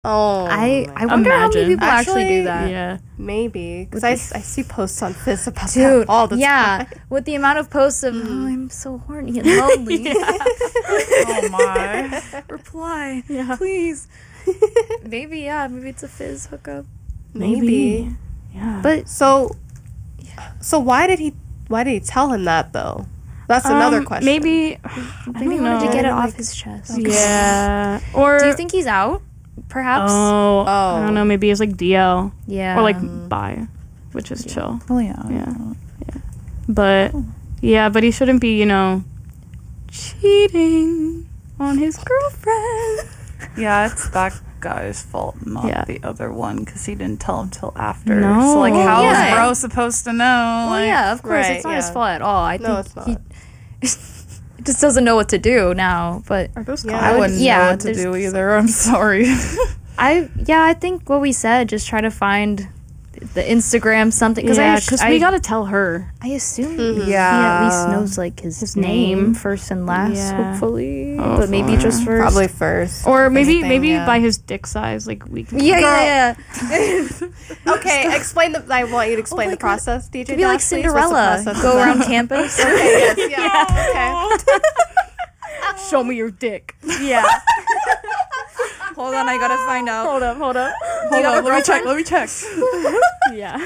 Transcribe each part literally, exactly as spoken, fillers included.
Oh, I my I wonder how many Imagine. people actually, Actually, do that. Yeah. maybe because I, s- I see posts on Fizz about Dude, that all the yeah, time. with the amount of posts of oh, I'm so horny and lonely. Oh my. Reply, Yeah. please. Maybe yeah, maybe it's a Fizz hookup. Maybe. Yeah. But So, so why did he? Why did he tell him that though? That's another Um, question. Maybe. maybe don't he wanted to know. get it Like- off his chest. Yeah. Or. Do you think he's out? Perhaps. Oh, Oh. I don't know. Maybe it's like D L Yeah. or like bi, which is chill. Oh yeah. Yeah. But yeah, but he shouldn't be, you know, cheating on his girlfriend. Yeah, it's that guy's fault, not Yeah. the other one, because he didn't tell him till after. No. So like, Well, how is yeah. bro supposed to know? Well, Like, yeah, of course. Right, it's not his yeah. fault at all. I No, think it's not. he just doesn't know what to do now. But Are those Yeah. I wouldn't Yeah, know what to there's- do either. I'm sorry. I, yeah, I think what we said, just try to find the Instagram something. Because Yeah, I, because I, we gotta tell her. I assume Mhm. he at least knows like his, His name, name. first and last, Yeah. hopefully. Oh, but maybe fuck. just first. Probably first. Or if maybe anything, maybe yeah. by his dick size, like we can. Yeah, Girl. yeah, yeah. Okay, explain the. I want you to explain my the God. process, D J. Be like Dash, please. What's the Cinderella. process Go of that? around campus. Okay, yes, yeah. Okay. Show me your dick. Yeah. Hold on, I gotta find out. hold up, hold up. Hold on, let me check. Let me check. Yeah.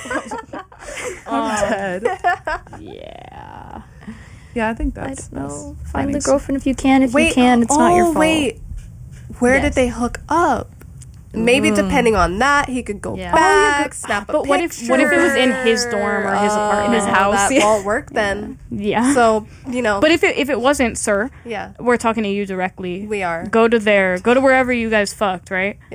I'm dead. Yeah. Yeah, I think I that's. don't know. that's- Find that the makes- girlfriend if you can. If Wait, you can, it's oh, not your fault. wait. Where Yes. did they hook up? Maybe depending on that, he could go Yeah. back, Oh, you snap a But what if what if it was in his dorm or his Oh, apartment? In his house, That yeah. won't work then. Yeah. So you know. But if it if it wasn't, sir, yeah, we're talking to you directly. we are. Go to there. Go to wherever you guys fucked, right? Yeah.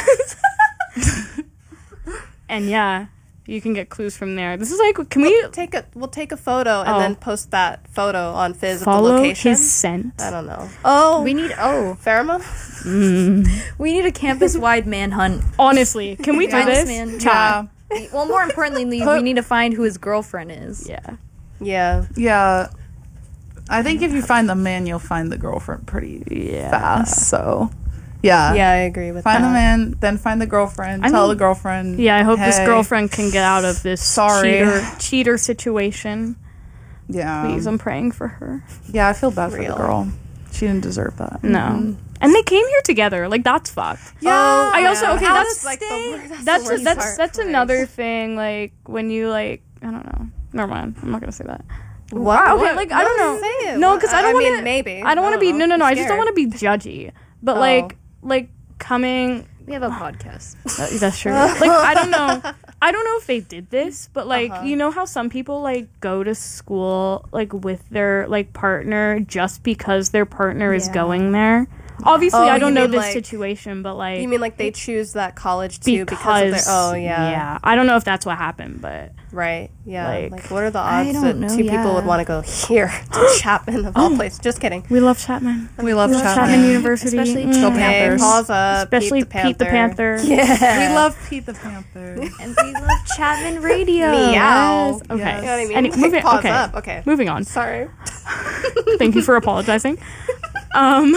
And yeah, you can get clues from there. This is like, can we Take a. We'll take a photo and Oh. then post that photo on Fizz of the follow location. his scent? I don't know. Oh, We need oh, pheromone. we need a campus-wide manhunt. Honestly, can we do Find this? this man. Yeah. Well, more importantly, we Put- need to find who his girlfriend is. Yeah. Yeah. Yeah. I think if you find the man, you'll find the girlfriend pretty Yeah. fast. So, yeah. Yeah, I agree with Find that. the man, then find the girlfriend. I tell mean- the girlfriend. Yeah, I hope this hey, girlfriend can get out of this Sorry. cheater cheater situation. Yeah. Please, I'm praying for her. Yeah, I feel bad for Real. the girl. She didn't deserve that. No. And they came here together. Like, that's fucked. Yeah. I also okay. How That's does, like, the wor- that's, that's the worst that's part. that's another thing. Like when you like, I don't know. Never mind. I'm not gonna say that. Wow. Okay, like I don't No, know. say it. No, What? because I don't want to. mean, maybe. I don't want to be. know. No, no, no. I'm I just don't scared. want to be judgy. But Oh. like, like coming. We have a podcast. Uh, that's true. Like I don't know. I don't know if they did this, but like Uh-huh. you know how some people like go to school like with their like partner just because their partner is Yeah. going there. Obviously, Oh, I don't you know mean, this like- situation, but like You mean like they choose that college too because, because, of their? Oh yeah. yeah. I don't know if that's what happened, but Right. Yeah. Like- Like, what are the I odds don't that know, two people would yeah. want to go here to Chapman of all places? Just kidding. we love Chapman. We love Chapman, Chapman. University, Especially Mm. Go Okay, Panthers. pause up. especially Pete the Panther. Pete the Panther. Yeah. We love Pete the Panther. And we love Chapman Radio. Meow. Yes. Okay. Yes. You know what I mean? Any- Like, moving, pause okay. up. Okay. Moving on. Sorry. Thank you for apologizing. Um,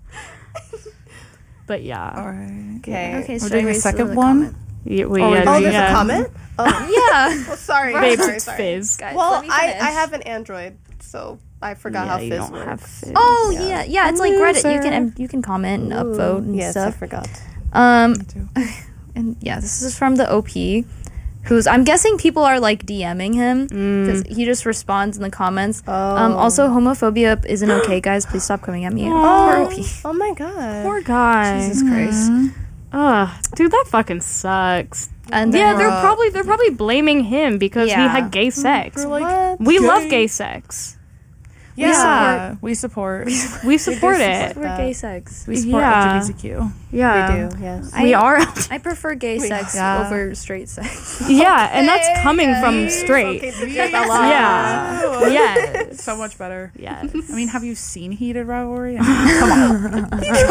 but yeah. All right. Okay. Okay, We're so doing a anyways, second the one. comment. Yeah, we, Oh, yeah, we're Oh, doing- there's yeah. a comment. Oh, Yeah. oh, sorry. Babes, sorry, it's sorry. Fizz. Guys, Well, let me I, finish. I have an Android, so I forgot Yeah, how you Fizz don't works. have Fizz. Oh Yeah. yeah, yeah. It's like Reddit. You Loser. can you can comment and upvote and yes, I stuff. forgot. Um, Me too. and yeah, this is from the O P, who's I'm guessing people are like DMing him because he just responds in the comments. Um, Oh. also, homophobia isn't okay, guys. Please stop coming at me. Aw. Poor O P. Oh my god. Poor guy. Jesus Christ. Ugh, dude, that fucking sucks. And Yeah, then, they're Uh, probably they're probably blaming him because he Yeah. had gay sex. We're like, What? We gay. love gay sex. yeah, we support. We support it. support we're that. gay sex. We support Yeah. L G B T Q. Yeah, We do, yes. We I- are. I prefer gay sex Yeah. over straight sex. Yeah, and that's Okay, coming from yes. straight. Okay, to get that line. Yeah. Yes. So much better. Yes. I mean, have you seen Heated Rivalry? I mean, come on.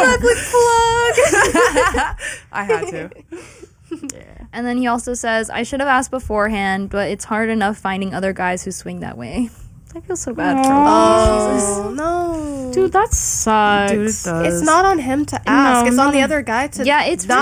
I had to. And then he also says, I should have asked beforehand, but it's hard enough finding other guys who swing that way. I feel so bad for O P. Jesus. Oh no. Dude, that sucks. Dude, it does. It's not on him to ask. No, it's on no. the other guy to Yeah, it's not